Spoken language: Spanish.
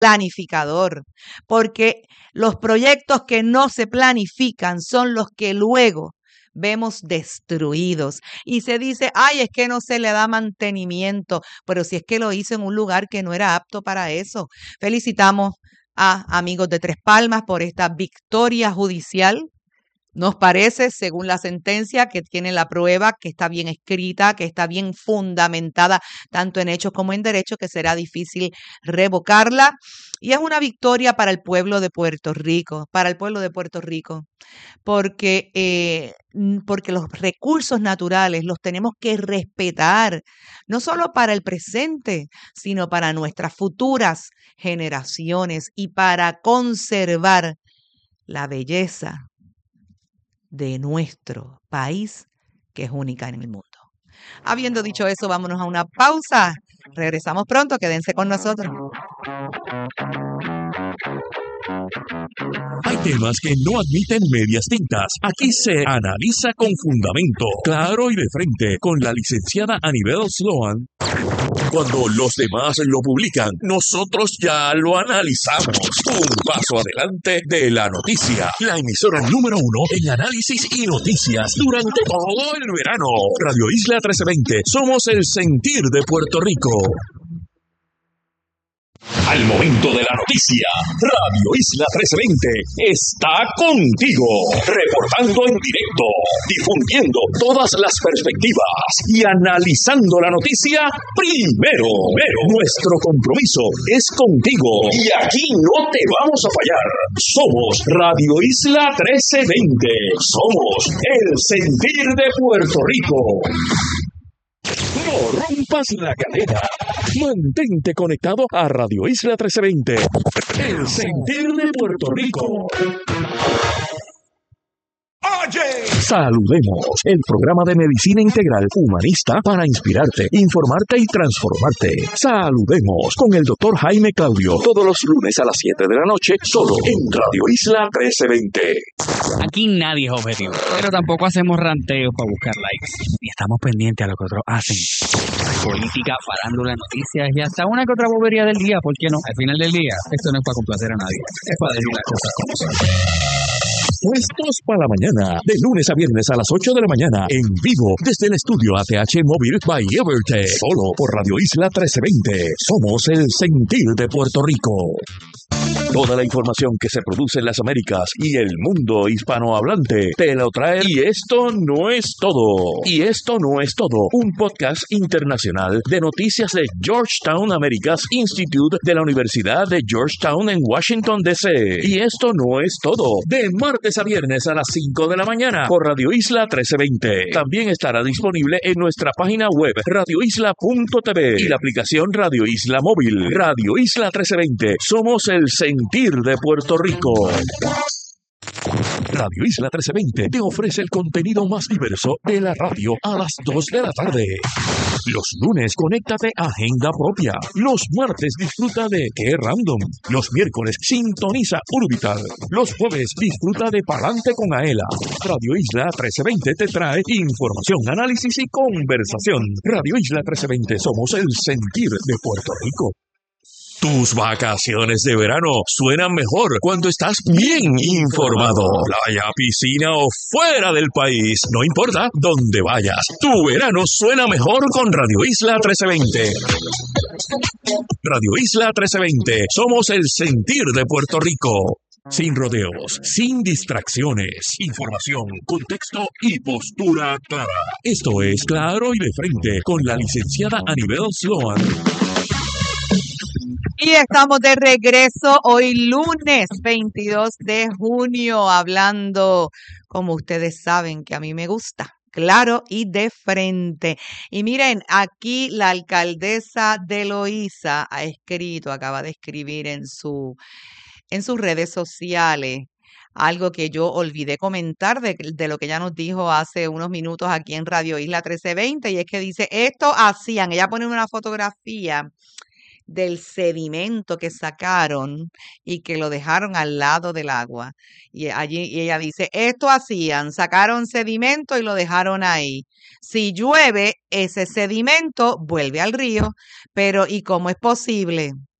planificador, porque los proyectos que no se planifican son los que luego vemos destruidos. Y se dice, ay, es que no se le da mantenimiento, pero si es que lo hizo en un lugar que no era apto para eso. Felicitamos a amigos de Tres Palmas por esta victoria judicial. Nos parece, según la sentencia, que tiene la prueba, que está bien escrita, que está bien fundamentada, tanto en hechos como en derecho, que será difícil revocarla. Y es una victoria para el pueblo de Puerto Rico, porque los recursos naturales los tenemos que respetar, no solo para el presente, sino para nuestras futuras generaciones y para conservar la belleza de nuestro país, que es única en el mundo. Habiendo dicho eso, vámonos a una pausa. Regresamos pronto, quédense con nosotros. Hay temas que no admiten medias tintas. Aquí se analiza con fundamento, claro y de frente, con la licenciada Anibel Sloan. Cuando los demás lo publican, nosotros ya lo analizamos. Un paso adelante de la noticia. La emisora número 1 en análisis y noticias durante todo el verano. Radio Isla 1320. Somos el sentir de Puerto Rico. Al momento de la noticia, Radio Isla 1320 está contigo, reportando en directo, difundiendo todas las perspectivas y analizando la noticia primero. Nuestro compromiso es contigo y aquí no te vamos a fallar. Somos Radio Isla 1320. Somos el sentir de Puerto Rico. No rompas la cadena. Mantente conectado a Radio Isla 1320. El sentir de Puerto Rico. Oye, saludemos, el programa de medicina integral humanista para inspirarte, informarte y transformarte. Saludemos con el doctor Jaime Claudio, todos los lunes a las 7 de la noche, solo en Radio Isla 1320. Aquí nadie es objetivo, pero tampoco hacemos ranteos para buscar likes. Ni estamos pendientes a lo que otros hacen. Política, farándula, noticias y hasta una que otra bobería del día, ¿por qué no? Al final del día, esto no es para complacer a nadie, es para decir las cosas como son. Puestos para la mañana, de lunes a viernes a las 8 de la mañana, en vivo, desde el estudio ATH Móvil by Evertech, solo por Radio Isla 1320. Somos el sentir de Puerto Rico. Toda la información que se produce en las Américas y el mundo hispanohablante te lo trae. Y esto no es todo. Un podcast internacional de noticias de Georgetown Americas Institute de la Universidad de Georgetown en Washington, D.C. Y esto no es todo. De martes a viernes a las 5 de la mañana por Radio Isla 1320. También estará disponible en nuestra página web radioisla.tv y la aplicación Radio Isla Móvil. Radio Isla 1320. Somos el sentir de Puerto Rico. Radio Isla 1320 te ofrece el contenido más diverso de la radio a las 2 de la tarde. Los lunes, conéctate a Agenda Propia. Los martes, disfruta de Qué Random. Los miércoles, sintoniza Urbital. Los jueves, disfruta de Palante con Aela. Radio Isla 1320 te trae información, análisis y conversación. Radio Isla 1320, somos el sentir de Puerto Rico. Tus vacaciones de verano suenan mejor cuando estás bien informado. Playa, piscina o fuera del país, no importa dónde vayas. Tu verano suena mejor con Radio Isla 1320. Radio Isla 1320, somos el sentir de Puerto Rico. Sin rodeos, sin distracciones, información, contexto y postura clara. Esto es Claro y de Frente con la licenciada Anibel Sloan. Y estamos de regreso hoy lunes 22 de junio hablando, como ustedes saben que a mí me gusta, claro y de frente. Y miren, aquí la alcaldesa de Loíza acaba de escribir en sus redes sociales algo que yo olvidé comentar de lo que ella nos dijo hace unos minutos aquí en Radio Isla 1320, y es que dice, esto hacían, ella pone una fotografía del sedimento que sacaron y que lo dejaron al lado del agua. Y ella dice, esto hacían, sacaron sedimento y lo dejaron ahí. Si llueve, ese sedimento vuelve al río, pero ¿y cómo es posible